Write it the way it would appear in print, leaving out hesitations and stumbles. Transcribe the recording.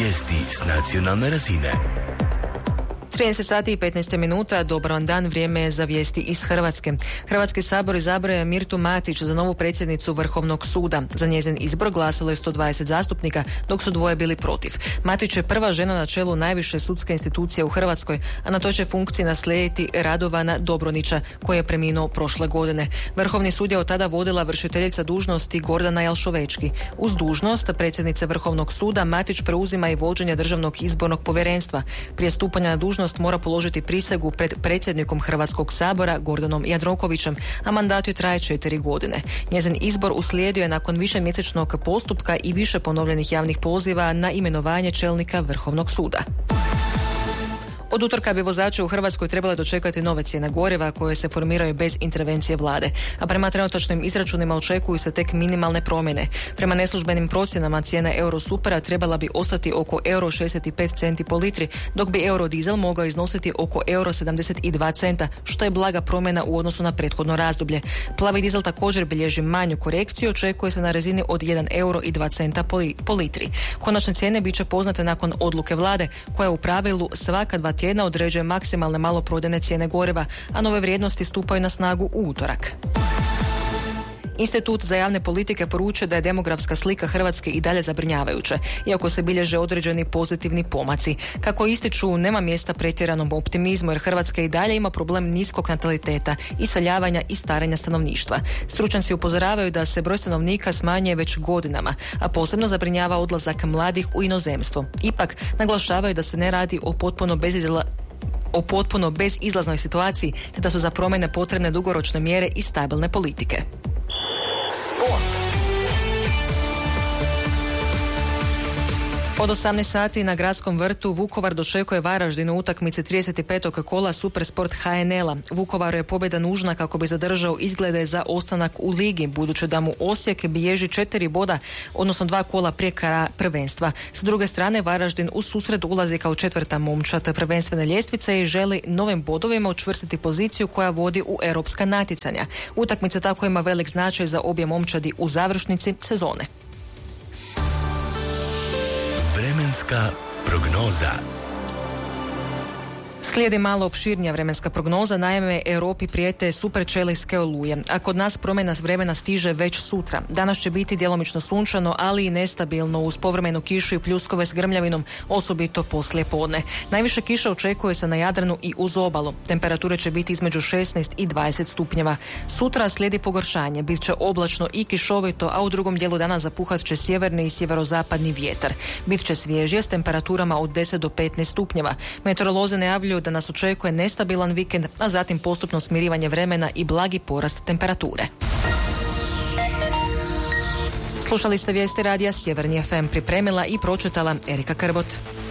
Vijesti s nacionalne razine. 30 sati i 15 minuta, dobar vam dan, vrijeme je za vijesti iz Hrvatske. Hrvatski sabor izabrao je Mirtu Matić za novu predsjednicu Vrhovnog suda. Za njezin izbor glasalo je 120 zastupnika, dok su dvoje bili protiv. Matić je prva žena na čelu najviše sudske institucije u Hrvatskoj, a na toj će funkciji naslijediti Radovana Dobronića, koji je preminuo prošle godine. Vrhovni sud je od tada vodila vršiteljica dužnosti Gordana Jalšovečki. Uz dužnost predsjednice Vrhovnog suda Matić preuzima i vođenje Državnog izbornog povjerenstva. Prije stupanja na dužnost mora položiti prisegu pred predsjednikom Hrvatskog sabora Gordanom Jandrokovićem, a mandat joj traje 4 godine. Njezin izbor uslijedio je nakon višemjesečnog postupka i više ponovljenih javnih poziva na imenovanje čelnika Vrhovnog suda. Od utorka bi vozači u Hrvatskoj trebali dočekati nove cijene goriva koje se formiraju bez intervencije vlade, a prema trenutačnim izračunima očekuju se tek minimalne promjene. Prema neslužbenim procjenama cijena Eurosupera trebala bi ostati oko euro 65 centi po litri, dok bi eurodizel mogao iznositi oko euro 72 centa, što je blaga promjena u odnosu na prethodno razdoblje. Plavi dizel također bilježi manju korekciju, očekuje se na razini od 1 euro i 2 centa po litri. Konačne cijene bit će poznate nakon odluke vlade, koja u pravilu svaka 2 tjedna određuje maksimalne maloprodajne cijene goriva, a nove vrijednosti stupaju na snagu u utorak. Institut za javne politike poručuje da je demografska slika Hrvatske i dalje zabrinjavajuća, iako se bilježe određeni pozitivni pomaci. Kako ističu, nema mjesta pretjeranom optimizmu, jer Hrvatska i dalje ima problem niskog nataliteta, iseljavanja i starenja stanovništva. Stručnjaci upozoravaju da se broj stanovnika smanjuje već godinama, a posebno zabrinjava odlazak mladih u inozemstvo. Ipak, naglašavaju da se ne radi o potpuno bezizlaznoj situaciji, te da su za promjene potrebne dugoročne mjere i stabilne politike. Od 18 sati na Gradskom vrtu Vukovar dočekuje Varaždin u utakmici 35. kola Supersport HNL-a. Vukovaru je pobjeda nužna kako bi zadržao izglede za ostanak u ligi, budući da mu Osijek bilježi 4 boda, odnosno 2 kola prije kraja prvenstva. S druge strane, Varaždin u susret ulazi kao 4. momčad prvenstvene ljestvice i želi novim bodovima učvrstiti poziciju koja vodi u europska natjecanja. Utakmica tako ima velik značaj za obje momčadi u završnici sezone. Vremenska prognoza. Slijedi malo opširnija vremenska prognoza, naime Europi prijete superčelijske oluje, a kod nas promjena vremena stiže već sutra. Danas će biti djelomično sunčano, ali i nestabilno uz povremenu kišu i pljuskove s grmljavinom, osobito poslije podne. Najviše kiša očekuje se na Jadranu i uz obalu. Temperature će biti između 16 i 20 stupnjeva. Sutra slijedi pogoršanje, bit će oblačno i kišovito, a u drugom dijelu dana zapuhat će sjeverni i sjeverozapadni vjetar. Bit će svježije s temperaturama od 10 do 15 stupnjeva. Meteorolozi najavljuju da nas očekuje nestabilan vikend, a zatim postupno smirivanje vremena i blagi porast temperature. Slušali ste vijesti radija Sjeverni FM, pripremila i pročitala Erika Krbot.